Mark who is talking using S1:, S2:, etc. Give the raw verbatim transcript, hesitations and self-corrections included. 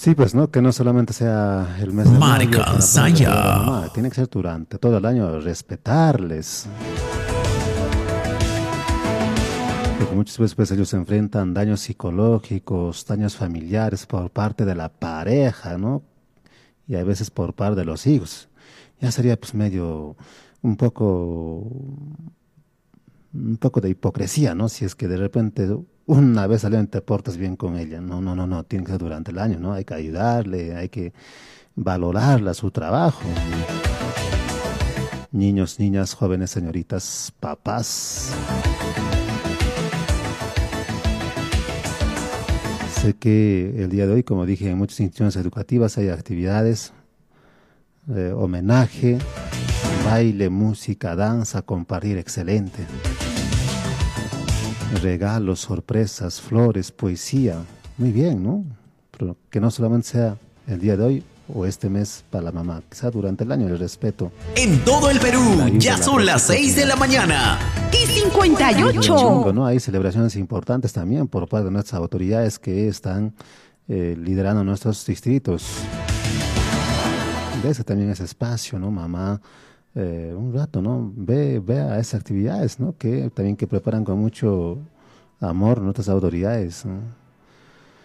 S1: Sí, pues no, que no solamente sea el mes de mayo,
S2: Marca
S1: con la pronta de la
S2: Saya.
S1: mamá, tiene que ser durante todo el año, respetarles. Porque muchas veces pues, ellos se enfrentan daños psicológicos, daños familiares por parte de la pareja, ¿no? Y a veces por parte de los hijos. Ya sería pues medio, un poco, un poco de hipocresía, ¿no? Si es que de repente una vez al año te portas bien con ella. No, no, no, no, tiene que ser durante el año, ¿no? Hay que ayudarle, hay que valorarla, su trabajo. Niños, niñas, jóvenes, señoritas, papás. Sé que el día de hoy, como dije, en muchas instituciones educativas hay actividades, eh, homenaje, baile, música, danza, compartir, excelente. Regalos, sorpresas, flores, poesía. Muy bien, ¿no? Pero que no solamente sea el día de hoy o este mes para la mamá, quizá durante el año el respeto,
S2: En todo el
S1: la
S2: Perú,
S1: ayuda,
S2: ya
S1: la
S2: son las seis de la
S1: reciprocidad.
S2: mañana.
S3: Y cincuenta y
S1: Y chungo,
S3: ocho.
S1: ¿no? Hay celebraciones importantes también por parte de nuestras autoridades que están eh, liderando nuestros distritos. Dese también ese espacio, ¿no, mamá? Eh, un rato, ¿no? Ve, ve a esas actividades, ¿no? Que también que preparan con mucho amor nuestras autoridades, ¿no?